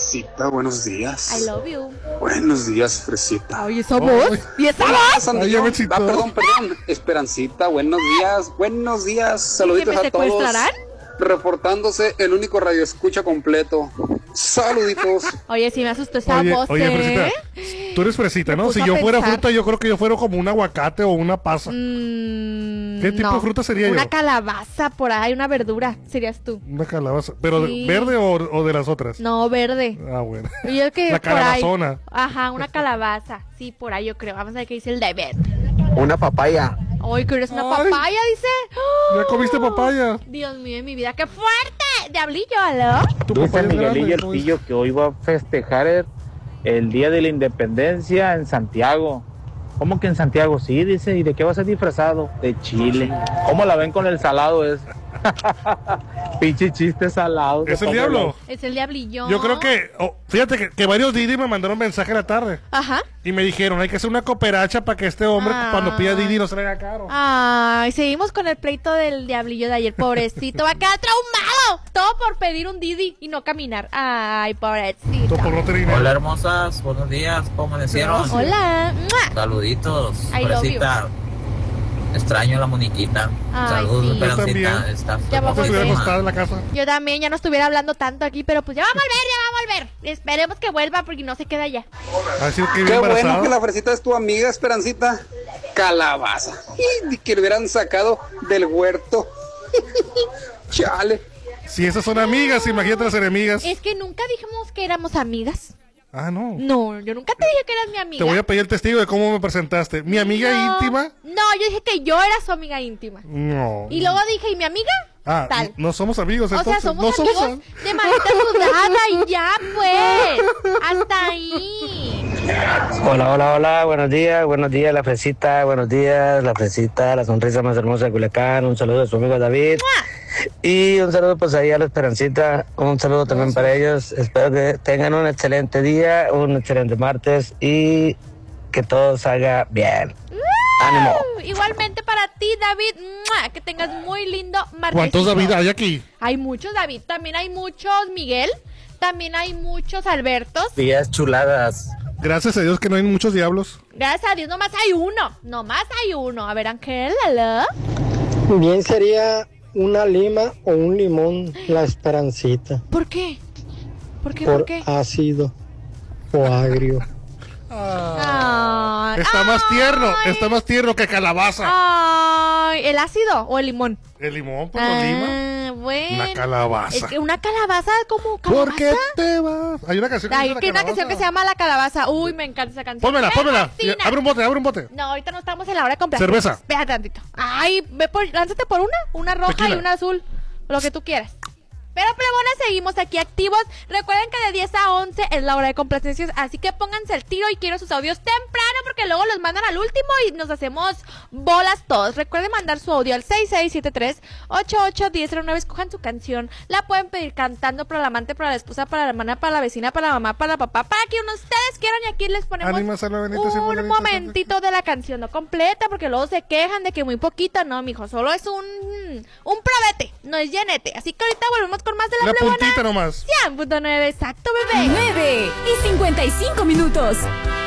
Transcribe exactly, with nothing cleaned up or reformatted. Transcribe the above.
Fresita, buenos días. I love you. Buenos días, Fresita. Ay, esa voz. ¿Y esa voz? Ay, ya me excitó. Ah, perdón, perdón. Esperancita, buenos días. Buenos días. Saluditos a todos. ¿Secuestrarán? Reportándose el único radio escucha completo. Saluditos. Oye, sí me asustó esa Oye, voz, oye, ¿eh? Fresita, tú eres fresita, Me ¿no? puso Si a yo fuera pensar. fruta, yo creo que yo fuera como un aguacate o una pasa. Mm, ¿Qué tipo no. de fruta sería yo? Una calabaza por ahí, una verdura, serías tú. Una calabaza. ¿Pero Sí. de- verde o, o de las otras? No, verde. Ah, bueno. Y yo que La por ahí- calabazona. Ajá, una calabaza. Sí, por ahí yo creo. Vamos a ver qué dice el David. Una papaya. Ay, que eres una Ay. papaya, dice. ¿Ya comiste papaya? Dios mío, en mi vida, qué fuerte. Diablillo, ¿aló? Tu Dice papaya es Miguelillo grande, el ¿no? Pillo que hoy va a festejar el, el Día de la Independencia en Santiago. ¿Cómo que en Santiago? Sí, dice. ¿Y de qué va a ser disfrazado? De Chile. ¿Cómo la ven con el salado ese? Pinche chiste salado. ¿Es el diablo? Es el diablillo. Yo creo que, oh, fíjate que, que varios Didi me mandaron mensaje en la tarde Ajá. y me dijeron, hay que hacer una cooperacha para que este hombre Ah. cuando pida Didi no se le haga caro. Ay, seguimos con el pleito del diablillo de ayer, pobrecito. Va a quedar traumado. Todo por pedir un Didi y no caminar. Ay, pobrecito. Todo por no tener dinero. Hola hermosas, buenos días, ¿cómo amanecieron? Hola. ¡Mua! Saluditos, I love Fresita. Extraño a la Moniquita. Ay, Saludos, sí. Esperancita. Yo también. Está Ya va a Se estuviera volver. acostada en la casa. Yo también ya no estuviera hablando tanto aquí, pero pues ya va a volver, ya va a volver. Esperemos que vuelva porque no se queda allá. Así que Qué bien bueno embarazada. que la Fresita es tu amiga, Esperancita. Calabaza. Y que lo hubieran sacado del huerto. Chale. Si esas son amigas, imagínate las enemigas. Es que nunca dijimos que éramos amigas. Ah, no. No, yo nunca te dije que eras mi amiga. Te voy a pedir el testigo de cómo me presentaste. ¿Mi amiga No. íntima? No, yo dije que yo era su amiga íntima. No. Y luego dije, ¿y mi amiga? Ah, Tal. no somos amigos, O sea, entonces. somos no amigos somos de manita sudada y ya, pues. Hasta ahí. Hola, hola, hola, buenos días, buenos días, la Fresita, buenos días, la Fresita, la sonrisa más hermosa de Culiacán, un saludo a su amigo David y un saludo pues ahí a la Esperancita, un saludo también para ellos, espero que tengan un excelente día, un excelente martes y que todo salga bien. ¡Ánimo! Igualmente para ti, David, ¡mua! Que tengas muy lindo martes. ¿Cuántos David hay aquí? Hay muchos, David. También hay muchos, Miguel. También hay muchos, Albertos. Días chuladas. Gracias a Dios que no hay muchos diablos. Gracias a Dios, nomás hay uno. Nomás hay uno. A ver, Ángel, ¿aló? Bien sería una lima o un limón, la Esperancita, ¿Por qué? ¿Por qué? ¿Por por qué? ácido o agrio. Ay, Está más tierno, ay, está más tierno que calabaza. Ay, ¿el ácido o el limón? El limón, pues lo lima. Ah, bueno. Una calabaza. Es que una calabaza como calabaza. ¿Por qué te vas? Hay una canción que Hay dice la que una calabaza. canción que se llama La Calabaza. Uy, me encanta esa canción. Pónmela, Me pónmela. fascina. Abre un bote, abre un bote. No, ahorita no estamos en la hora de comprar. Cerveza. Espera tantito. Ay, ve por, lánzate por una, una roja Tequila. y una azul, lo que tú quieras. Pero plebones, seguimos aquí activos. Recuerden que de diez a once es la hora de complacencias, así que pónganse el tiro y quiero sus audios temprano porque luego los mandan al último y nos hacemos bolas todos. Recuerden mandar su audio al seis seis siete tres, ocho ocho uno cero cero nueve. Escojan su canción. La pueden pedir cantando para el amante, para la esposa, para la hermana, para la vecina, para la mamá, para la papá, para quien ustedes quieran y aquí les ponemos Ánimas a la Benita, siempre un Benita, momentito de la canción, no completa, porque luego se quejan de que muy poquito. No, mijo, solo es un un probete, no es llenete. Así que ahorita volvemos con más de la, La plebona. puntita nomás. cien punto nueve, exacto, bebé. nueve y cincuenta y cinco minutos.